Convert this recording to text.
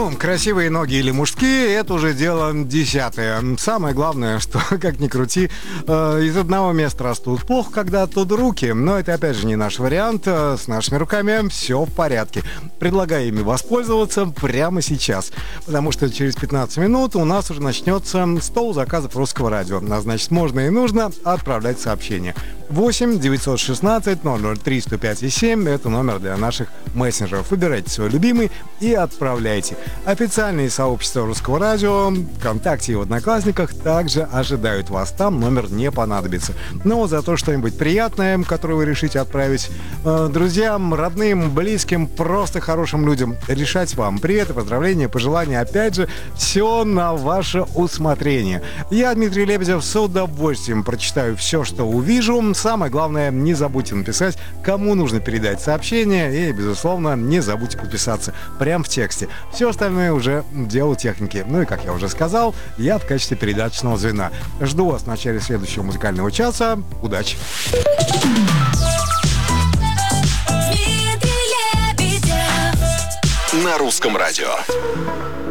Ну, красивые ноги или мужские, это уже дело десятое. Самое главное, что, как ни крути, из одного места растут. Плохо, когда оттуда руки, но это, опять же, не наш вариант. С нашими руками все в порядке. Предлагаю ими воспользоваться прямо сейчас, потому что через 15 минут у нас уже начнется стол заказов Русского радио. А значит, можно и нужно отправлять сообщения. 8 916 003 105 7 – это номер для наших мессенджеров. Выбирайте свой любимый и отправляйте. Официальные сообщества Русского радио, ВКонтакте и в Одноклассниках также ожидают вас. Там номер не понадобится. Но зато что-нибудь приятное, которое вы решите отправить друзьям, родным, близким, просто хорошим людям, решать вам. Привет, поздравления, пожелания. Опять же, все на ваше усмотрение. Я, Дмитрий Лебедев, с удовольствием прочитаю все, что увижу. Самое главное, не забудьте написать, кому нужно передать сообщение, и, безусловно, не забудьте подписаться прямо в тексте. Все остальное уже дело техники. Ну и, как я уже сказал, я в качестве передаточного звена. Жду вас в начале следующего музыкального часа. Удачи! На Русском радио.